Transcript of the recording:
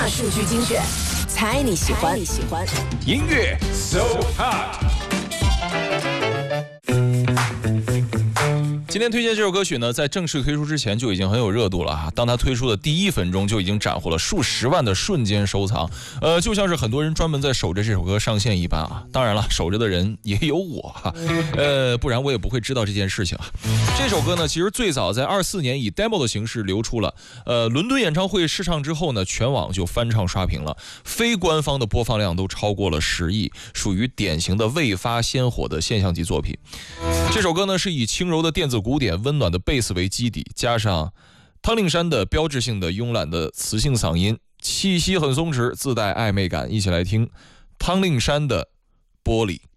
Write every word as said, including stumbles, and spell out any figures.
大数据精选，猜你喜欢，你喜欢音乐 So Hot。今天推荐这首歌曲呢，在正式推出之前就已经很有热度了啊！当它推出的第一分钟就已经斩获了数十万的瞬间收藏，呃，就像是很多人专门在守着这首歌上线一般啊！当然了，守着的人也有我哈，呃，不然我也不会知道这件事情啊。这首歌呢，其实最早在二四年以 demo 的形式流出了，呃，伦敦演唱会试唱之后呢，全网就翻唱刷屏了，非官方的播放量都超过了十亿，属于典型的未发先火的现象级作品。这首歌呢，是以轻柔的电子鼓点、温暖的贝斯为基底，加上汤令山的标志性的慵懒的磁性嗓音，气息很松弛，自带暧昧感。一起来听汤令山的《玻璃》。